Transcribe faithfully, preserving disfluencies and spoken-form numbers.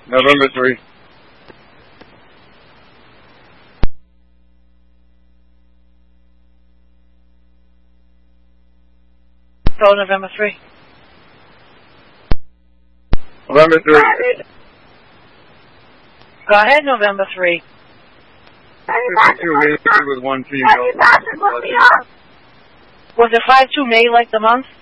November three. Go November three. November three. Go ahead, November three. fifty-two May with one female. Was it five two May like the month?